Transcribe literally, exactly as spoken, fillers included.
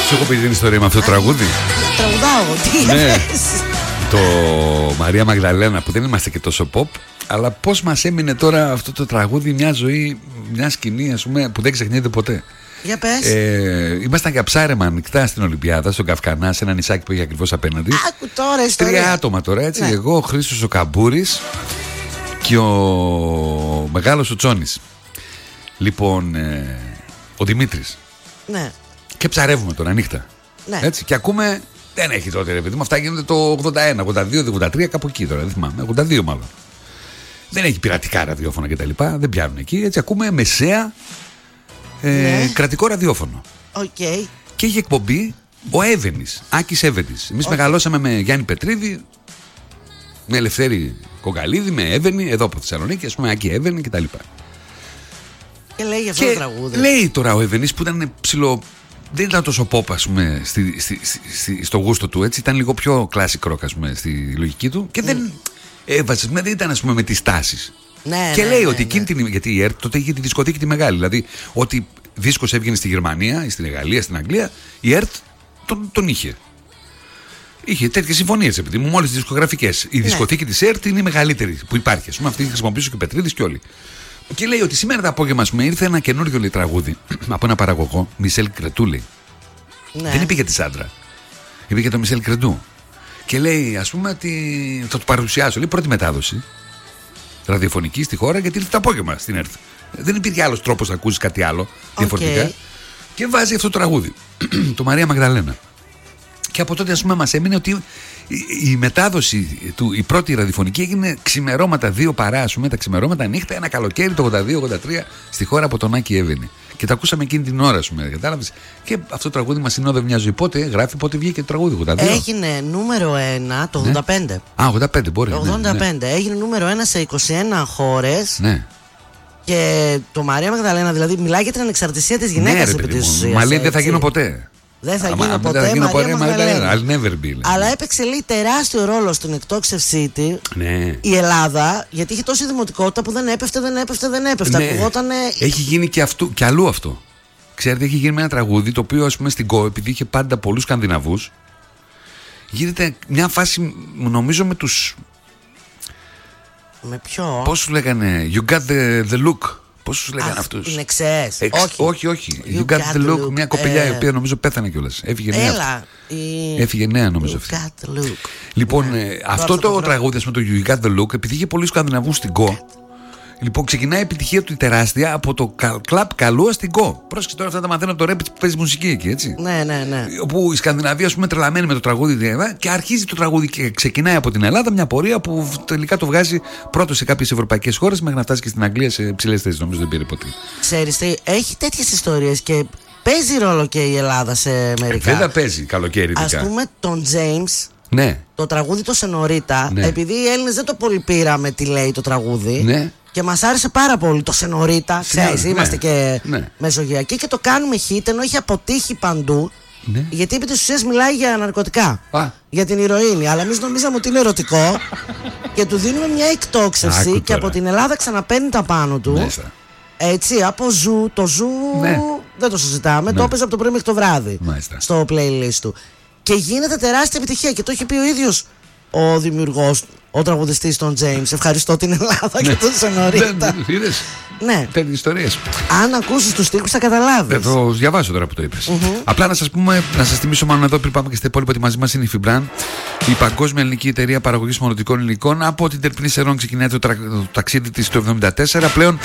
Σου έχω πει την ιστορία με αυτό το τραγούδι. Τραγουδάω, τι ναι. λες. Το Μαρία Μαγδαλένα που δεν είμαστε και τόσο pop. Αλλά πώς μας έμεινε τώρα αυτό το τραγούδι, μια ζωή, μια σκηνή ας πούμε, που δεν ξεχνιέται ποτέ. Για πες. Ε, ήμασταν για ψάρεμα ανοιχτά στην Ολυμπιάδα, στον Καυκανά, σε ένα νησάκι που είχε ακριβώς απέναντι. Άκου τώρα ιστορία. Τρία άτομα τώρα, έτσι. Ναι. Εγώ, ο Χρήστος ο Καμπούρης και ο μεγάλος ο Τσόνης. Λοιπόν, ε, ο Δημήτρης. Ναι. Και ψαρεύουμε τώρα νύχτα. Ναι. Έτσι. Και ακούμε. Δεν έχει τότε ρε παιδί μου. Αυτά γίνονται το ογδόντα ένα, ογδόντα δύο, ογδόντα τρία, κάπου εκεί τώρα. Δεν θυμάμαι. ογδόντα δύο μάλλον. Δεν έχει πειρατικά ραδιόφωνα κτλ. Δεν πιάνουν εκεί. Έτσι ακούμε μεσαία ε, ναι. κρατικό ραδιόφωνο. Okay. Και είχε εκπομπή ο Εύενης, Άκης Εύενης. Εμείς okay. μεγαλώσαμε με Γιάννη Πετρίδη, με Ελευθέρη Κογκαλίδη, με Εύενη, εδώ από Θεσσαλονίκη, ας πούμε, Άκη Εύενη κτλ. Και λέει για αυτό και το τραγούδι. Λέει τώρα ο Εύενης που ήταν ψηλό. Δεν ήταν τόσο pop, ας πούμε, στη, στη, στη, στο γούστο του, έτσι. Ήταν λίγο πιο classic rock, ας πούμε, στη λογική του. Και mm. δεν έβαζε, δεν ήταν, ας πούμε, με τις τάσεις. Ναι, και ναι, λέει ναι, ότι ναι. εκείνη την. Γιατί η ΕΡΤ τότε είχε τη δισκοθήκη τη μεγάλη. Δηλαδή, ότι δίσκος έβγαινε στη Γερμανία, ή στην Γαλλία, στην Αγγλία, η ΕΡΤ τον, τον είχε. Είχε τέτοιες συμφωνίες, επειδή μου μόλις τις δισκογραφικές. Η δισκοθήκη ναι. της ΕΡΤ είναι η μεγαλύτερη που υπάρχει. Ας πούμε, αυτή χρησιμοποιούσε και ο Πετρίδης και όλοι. Και λέει ότι σήμερα το απόγευμα, ας πούμε, ήρθε ένα καινούριο λέει, τραγούδι από ένα παραγωγό, Μισελ Κρετού, λέει. Ναι. Δεν είπε για τη Σάντρα. Είπε για τον Μισελ Κρετού. Και λέει, ας πούμε, ότι θα του παρουσιάσω. Λέει πρώτη μετάδοση ραδιοφωνική στη χώρα, γιατί ήρθε το απόγευμα στην ΕΡΤ. Δεν υπήρχε άλλος τρόπος να ακούσεις κάτι άλλο διαφορετικά. Okay. Και βάζει αυτό το τραγούδι, το Μαρία Μαγδαλένα. Και από τότε, ας πούμε, μας έμεινε ότι η, η μετάδοση του, η πρώτη ραδιοφωνική έγινε ξημερώματα, δύο παρά, ας πούμε, τα ξημερώματα νύχτα, ένα καλοκαίρι το ογδόντα δύο ογδόντα τρία στη χώρα από τον Άκη Εύενη. Και το ακούσαμε εκείνη την ώρα, ας πούμε, κατάλαβες. Και αυτό το τραγούδι μας συνόδευε μια ζωή. Πότε γράφει, πότε βγήκε το τραγούδι, ογδόντα δύο. Έγινε νούμερο ένα το ογδόντα πέντε. Ναι. Α, ογδόντα πέντε μπορεί. Το ογδόντα πέντε ναι, ναι. Έγινε νούμερο ένα σε είκοσι ένα χώρες. Ναι. Και το Μαρία Μαγδαλένα, δηλαδή, μιλάει για την ανεξαρτησία της γυναίκας επί της ουσίας. Μα λέει δεν θα γίνω ποτέ. Δεν θα γίνω ποτέ, θα γίνω Μαρία Μαγδαλένα. I'll never be. Αλλά έπαιξε λέει τεράστιο ρόλο στην εκτόξευσή τη ναι. η Ελλάδα, γιατί είχε τόση δημοτικότητα που δεν έπεφτε, δεν έπεφτε, δεν έπεφτε. Ναι. Ακουγότανε... Έχει γίνει και, αυτού, και αλλού αυτό. Ξέρετε, έχει γίνει με ένα τραγούδι το οποίο, ας πούμε, στην ΚΟ, επειδή είχε πάντα πολλούς Σκανδιναβούς, γίνεται μια φάση, νομίζω, με τους. Με ποιο? Πώς σου λέγανε, You got the, the look. Πώς τους λέγανε αυτούς? Είναι εξές. Εξ, όχι, όχι, όχι. You, you got, got the look. look. Μια κοπελιά ε... η οποία νομίζω πέθανε κιόλας. Έφυγε νέα. Έλα. Η... Έφυγε νέα νομίζω you αυτή. Got the look. Λοιπόν, ναι. ε, αυτό το τραγούδι με το You got the look, επειδή είχε πολλούς Σκανδιναβούς στην ΚΟ. Λοιπόν, ξεκινάει η επιτυχία του η τεράστια από το κλαμπ Καλούα στην ΚΟ. Πρόσεξε τώρα, αυτά τα μαθαίνω από το ρέπ που παίζει μουσική εκεί, έτσι. Ναι, ναι, ναι. Όπου η Σκανδιναβία, ας πούμε, τρελαμένη με το τραγούδι και αρχίζει το τραγούδι και ξεκινάει από την Ελλάδα μια πορεία που τελικά το βγάζει πρώτο σε κάποιες ευρωπαϊκές χώρες μέχρι να φτάσει και στην Αγγλία σε ψηλές θέσεις. Νομίζω δεν πήρε ποτέ. Ξέρεις, έχει τέτοιες ιστορίες και παίζει ρόλο και η Ελλάδα σε μερικά. Ε, βέβαια παίζει καλοκαίρι. Ας πούμε τον James. Ναι. Το τραγούδι το Σενωρίτα, ναι. επειδή οι Έλληνες δεν το πολύ πήραμε τι λέει το τραγούδι. Ναι. Και μας άρεσε πάρα πολύ το Σενωρίτα. Ξέρεις, ναι, είμαστε και ναι. μεσογειακοί και το κάνουμε hit ενώ έχει αποτύχει παντού. Ναι. Γιατί επί της ουσίας μιλάει για ναρκωτικά. Α. Για την ηρωίνη. Αλλά εμείς νομίζαμε ότι είναι ερωτικό. Και του δίνουμε μια εκτόξευση και από την Ελλάδα ξαναπαίρνει τα πάνω του. Μέσα. Έτσι, από ζου. Το ζου ναι. δεν το συζητάμε. Ναι. Το έπαιζε από το πρωί μέχρι το βράδυ. Μάλιστα. Στο playlist του. Και γίνεται τεράστια επιτυχία. Και το έχει πει ο ίδιος ο δημιουργός, ο τραγουδιστής των James. Ευχαριστώ την Ελλάδα και τον Σενωρίτα. Είδες. Ναι. Τέτοιες ιστορίες. Αν ακούσεις τους στίχους θα καταλάβεις. Θα το διαβάσω τώρα που το είπες. Mm-hmm. Απλά να σας πούμε, να σας θυμίσω μάλλον εδώ πριν πάμε και στα υπόλοιπα ότι μαζί μας είναι η Φιμπραν, η παγκόσμια ελληνική εταιρεία παραγωγής μονοτικών υλικών. Από την Τερπινή Σερών ξεκινάει το, τρα... το ταξίδι της το εβδομήντα τέσσερα πλέον.